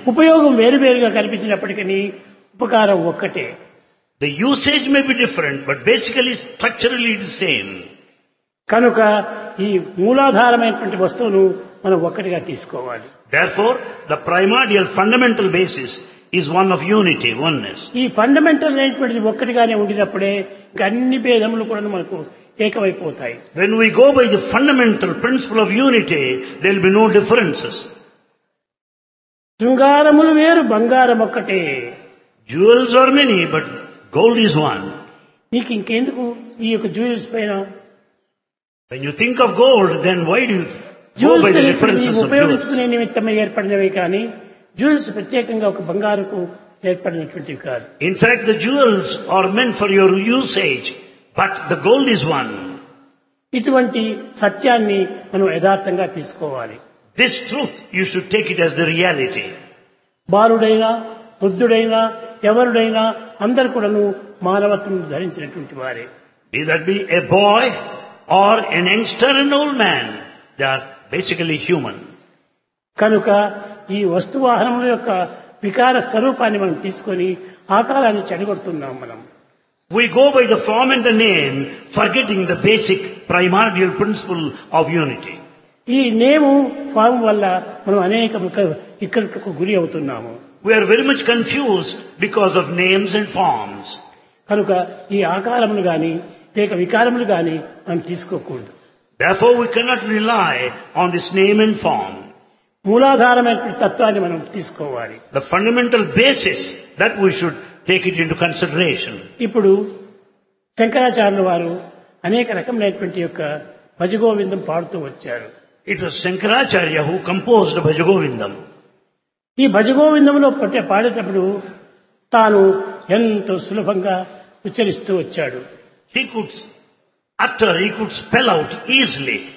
ఉపయోగం వేరువేరుగా కనిపించినప్పటికీ ఉపకారం ఒక్కటే. The usage may be different, but basically, structurally it is same. కనుక ఈ మూలాధారమైనటువంటి వస్తువును మనం ఒక్కటిగా తీసుకోవాలి. Therefore, the primordial fundamental basis is one of unity, oneness. ఈ ఫండమెంటల్ అనేటువంటిది ఒక్కటిగానే ఉండినప్పుడే ఇంకా అన్ని భేదములు కూడా మనకు ఏకమైపోతాయి. When we go by the fundamental principle of unity, there will be no differences. శృంగారములు వేరు, బంగారం ఒక్కటే. Jewels are many, but gold is one. నీకు ఇంకెందుకు ఈ యొక్క జ్యువెల్స్ పైన? When you think of gold, then why do you go by jewels the differences of jewels? ఉపయోగించుకునే నిమిత్తమై ఏర్పడినవి కానీ జ్యువెల్స్ ప్రత్యేకంగా ఒక బంగారుకు ఏర్పడినటువంటివి కాదు. In fact, the jewels are meant for your usage, but the gold is one. ఇటువంటి సత్యాన్ని మనం యథార్థంగా తీసుకోవాలి. This truth, you should take it as the reality. బాలుడైనా వృద్ధుడైనా ఎవరుడైనా అందరు కూడాను మానవత్వం ధరించినటువంటి వారే. Be that be a boy or an youngster, an old man, they are basically human. కనుక ఈ వస్తువాహనముల యొక్క వికార స్వరూపాన్ని మనం తీసుకొని ఆకారాన్ని చెడగొడుతున్నాం మనం. We go by the form and the name, forgetting the basic primordial principle of unity. ఈ నేము ఫామ్ వల్ల మనం అనేక ఇక్కడికి గురి అవుతున్నాము. We are very much confused because of names and forms. కనుక ఈ ఆకారములు గాని లేక వికారములు గాని మనం తీసుకోకూడదు. Therefore, we cannot rely on this name and form. మూలాధారమైన తత్వాన్ని మనం తీసుకోవాలి. The fundamental basis that we should take it into consideration. ఇప్పుడు శంకరాచార్యుల వారు అనేక రకమైనటువంటి యొక్క భజగోవిందం పాడుతూ వచ్చారు. It was Shankaracharya who composed Bhajagovindam. ఈ భజగోవిందంలో పాడేటప్పుడు తాను ఎంతో సులభంగా ఉచ్చరిస్తూ వచ్చాడు. He could utter, he could spell out easily.